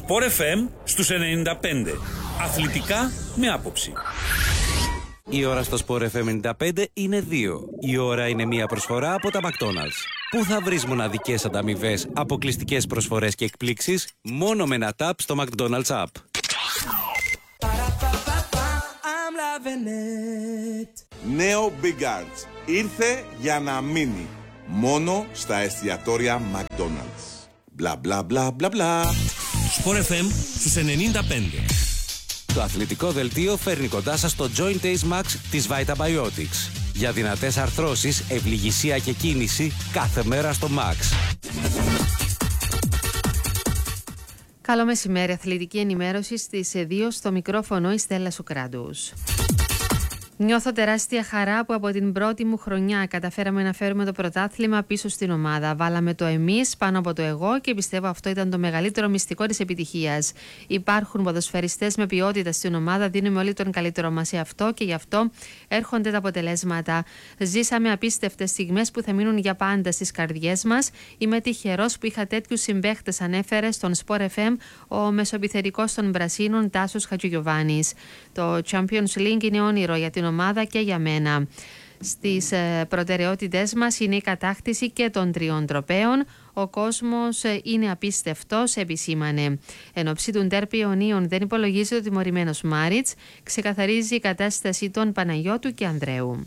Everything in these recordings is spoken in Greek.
Sport FM στους 95. Αθλητικά με άποψη. Η ώρα στο Sport FM 95 είναι 2. Η ώρα είναι μια προσφορά από τα McDonald's. Πού θα βρεις μοναδικές ανταμοιβές, αποκλειστικές προσφορές και εκπλήξεις μόνο με ένα tap στο McDonald's App. Νέο Big Arts ήρθε για να μείνει μόνο στα εστιατόρια McDonald's. Μπλα μπλα μπλα μπλα μπλα. Sport FM στους 95. Το αθλητικό δελτίο φέρνει κοντά σας το Joint Ace Max της Vitabiotics. Για δυνατές αρθρώσεις, ευληγησία και κίνηση κάθε μέρα στο Max. Καλό μεσημέρι, αθλητική ενημέρωση στις 2 στο μικρόφωνο η Στέλλα Σουκράντους. Νιώθω τεράστια χαρά που από την πρώτη μου χρονιά καταφέραμε να φέρουμε το πρωτάθλημα πίσω στην ομάδα. Βάλαμε το εμείς πάνω από το εγώ και πιστεύω αυτό ήταν το μεγαλύτερο μυστικό της επιτυχίας. Υπάρχουν ποδοσφαιριστές με ποιότητα στην ομάδα, δίνουμε όλοι τον καλύτερο μας σε αυτό και γι' αυτό έρχονται τα αποτελέσματα. Ζήσαμε απίστευτες στιγμές που θα μείνουν για πάντα στις καρδιές μας. Είμαι τυχερός που είχα τέτοιους συμπαίχτες, ανέφερε στον Sport FM ο μεσοεπιθετικός των Πρασίνων Τάσος Χατζηγιοβάνης. Το Champions League είναι όνειρο για την ομάδα και για μένα. Στις προτεραιότητες μας είναι η κατάκτηση και των 3 τροπαίων. Ο κόσμος είναι απίστευτος, επισήμανε. Εν ώψη του ντέρπι Ιωνίων δεν υπολογίζει ο τιμωρημένος Μάριτς, ξεκαθαρίζει η κατάσταση των Παναγιώτου και Ανδρέου.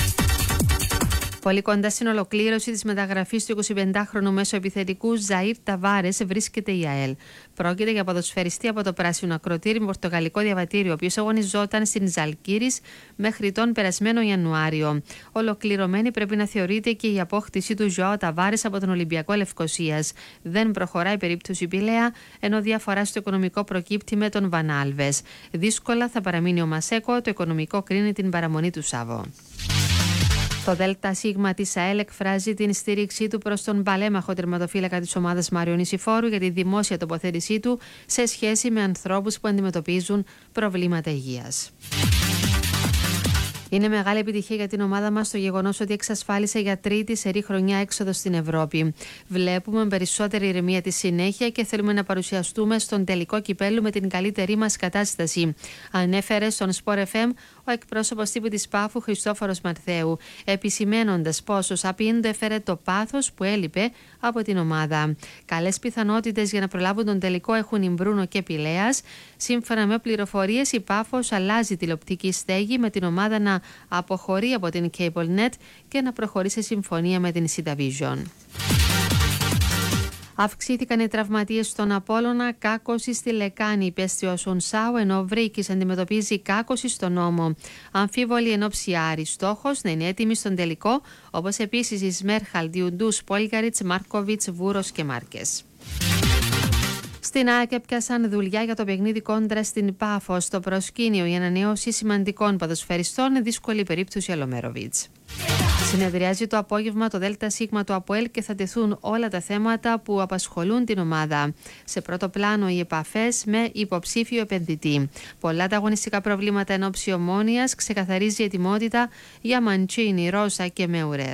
Πολύ κοντά στην ολοκλήρωση της μεταγραφής του 25χρονου μέσοεπιθετικού Ζαΐρ Ταβάρες βρίσκεται η ΑΕΛ. Πρόκειται για ποδοσφαιριστή από το πράσινο ακροτήρι με πορτογαλικό διαβατήριο, ο οποίος αγωνιζόταν στην Ζαλγκύρης μέχρι τον περασμένο Ιανουάριο. Ολοκληρωμένη πρέπει να θεωρείται και η απόκτηση του Ζωάο Ταβάρες από τον Ολυμπιακό Λευκοσίας. Δεν προχωράει η περίπτωση Πηλαία, ενώ διαφορά στο οικονομικό προκύπτει με τον Βανάλβες. Δύσκολα θα παραμείνει ο Μασέκο, το οικονομικό κρίνει την παραμονή του Σάβο. Το ΔΣ της ΑΕΛ εκφράζει την στήριξή του προς τον παλέμαχο τερματοφύλακα της ομάδας Μάριο Νησιφόρου για τη δημόσια τοποθέτησή του σε σχέση με ανθρώπους που αντιμετωπίζουν προβλήματα υγείας. Είναι μεγάλη επιτυχία για την ομάδα μας το γεγονός ότι εξασφάλισε για 3η σερή χρονιά έξοδο στην Ευρώπη. Βλέπουμε περισσότερη ηρεμία τη συνέχεια και θέλουμε να παρουσιαστούμε στον τελικό κυπέλλου με την καλύτερη μας κατάσταση, ανέφερε στον Sport FM ο εκπρόσωπος τύπου της Πάφου Χριστόφορος Μαρθέου, επισημένοντας πόσο Σαπίντο έφερε το πάθος που έλειπε από την ομάδα. Καλές πιθανότητες για να προλάβουν τον τελικό έχουν η Μπρούνο και Πηλέας. Σύμφωνα με πληροφορίες, η Πάφος αλλάζει τηλεοπτική στέγη με την ομάδα να αποχωρεί από την CableNet και να προχωρήσει σε συμφωνία με την CityVision. Αυξήθηκαν οι τραυματίες στον Απόλλωνα, κάκωση στη Λεκάνη, υπέστη ο Σουνσάου, ενώ ο Βρύκης αντιμετωπίζει κάκωση στον Νόμο. Αμφίβολη ενόψει Άρη, στόχος να είναι έτοιμη στον τελικό, όπως επίσης η Σμέρχαλ, Διουντούς, Πόλγαριτς, Μάρκοβιτς, Βούρος και Μάρκες. Στην ΑΕΚ έπιασαν δουλειά για το παιχνίδι κόντρα στην Πάφο. Στο προσκήνιο η ανανέωση σημαντικών ποδοσφαιριστών, δύσκολη περίπτωση Αλομέροβιτς. Συνεδριάζει το απόγευμα το ΔΣ του ΑΠΟΕΛ και θα τεθούν όλα τα θέματα που απασχολούν την ομάδα. Σε πρώτο πλάνο οι επαφές με υποψήφιο επενδυτή. Πολλά τα αγωνιστικά προβλήματα εν ώψη Ομόνοιας, ξεκαθαρίζει η ετοιμότητα για Μαντσίνη, Ρώσα και Μεουρέρ.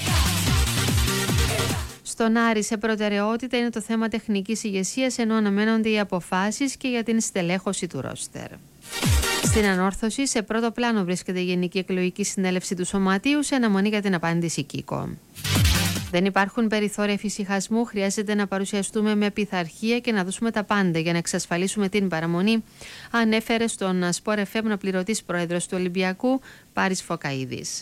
Στον Άρη σε προτεραιότητα είναι το θέμα τεχνικής ηγεσίας, ενώ αναμένονται οι αποφάσεις και για την στελέχωση του ρόστερ. Στην ανόρθωση σε πρώτο πλάνο βρίσκεται η Γενική Εκλογική Συνέλευση του Σωματείου σε αναμονή για την απάντηση Κίκο. Δεν υπάρχουν περιθώρια εφησυχασμού, χρειάζεται να παρουσιαστούμε με πειθαρχία και να δώσουμε τα πάντα για να εξασφαλίσουμε την παραμονή, ανέφερε στον Sport FM ο πληρωτής πρόεδρος του Ολυμπιακού, Πάρης Φωκαΐδης.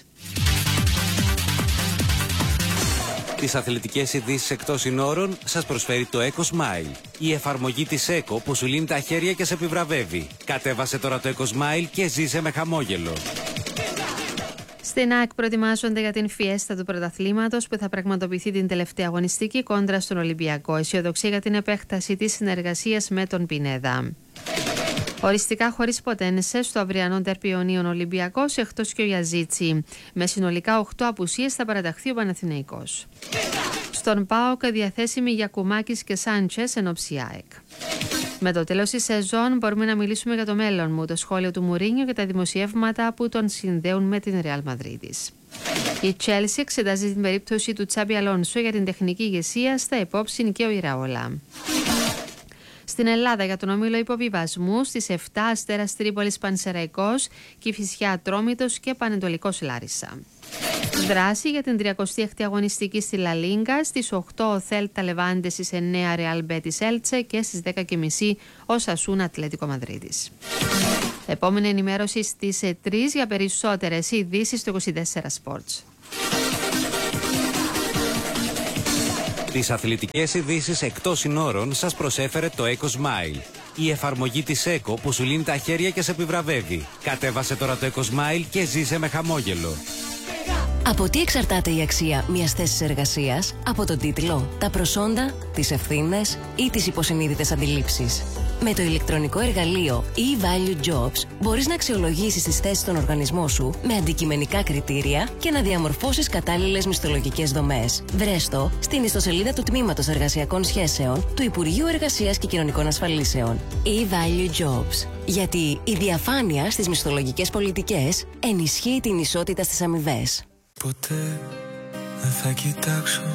Τις αθλητικές ειδήσεις εκτός συνόρων σας προσφέρει το Eco Smile. Η εφαρμογή της Eco που σου λύνει τα χέρια και σε επιβραβεύει. Κατέβασε τώρα το Eco Smile και ζήσε με χαμόγελο. Στην ΑΕΚ προετοιμάζονται για την φιέστα του πρωταθλήματος που θα πραγματοποιηθεί την τελευταία αγωνιστική κόντρα στον Ολυμπιακό. Αισιοδοξία για την επέκταση της συνεργασίας με τον Πινέδα. Οριστικά χωρίς ποτένσες στο αυριανό ντέρπι Ιωνίων Ολυμπιακός, εκτός και ο Γιαζίτσι. Με συνολικά 8 απουσίες θα παραταχθεί ο Παναθηναϊκός. Στον ΠΑΟΚ διαθέσιμοι Γιακουμάκης και Σάντσες εν όψει ΑΕΚ. Με το τέλος της σεζόν μπορούμε να μιλήσουμε για το μέλλον μου, το σχόλιο του Μουρίνιο και τα δημοσιεύματα που τον συνδέουν με την Ρεάλ Μαδρίτης. Η Τσέλσι εξετάζει την περίπτωση του Τσάμπι Αλόνσο για την τεχνική ηγεσία, στα υπόψη και ο Ιραόλα. Στην Ελλάδα για τον όμιλο υποβιβασμού στις 7 Αστέρας Τρίπολης Πανσεραϊκός, Κηφισιά Ατρόμητος και Πανετολικός Λάρισα. Δράση για την 36η αγωνιστική στη Λα Λίγκα. Στις 8 ο Θέλτα Λεβάντε, στις 9 Ρεάλ Μπέτις Έλτσε και στις 10.30 ο Σασούνα Ατλέτικο Μαδρίτης. Επόμενη ενημέρωση στις 3 για περισσότερες ειδήσεις στο 24 Sports. Τις αθλητικές ειδήσεις εκτός συνόρων σας προσέφερε το Eco Smile. Η εφαρμογή της Eco που σου λύνει τα χέρια και σε επιβραβεύει. Κατέβασε τώρα το Eco Smile και ζήσε με χαμόγελο. Από τι εξαρτάται η αξία μιας θέσης εργασίας? Από τον τίτλο, τα προσόντα, τις ευθύνες ή τις υποσυνείδητες αντιλήψεις. Με το ηλεκτρονικό εργαλείο e-Value Jobs μπορείς να αξιολογήσεις τις θέσεις στον οργανισμό σου με αντικειμενικά κριτήρια και να διαμορφώσεις κατάλληλες μισθολογικές δομές. Βρες το στην ιστοσελίδα του Τμήματος Εργασιακών Σχέσεων του Υπουργείου Εργασίας και Κοινωνικών Ασφαλίσεων. e-Value Jobs. Γιατί η διαφάνεια στις μισθολογικές πολιτικές ενισχύει την ισότητα στις αμοιβές. Ποτέ δεν θα κοιτάξω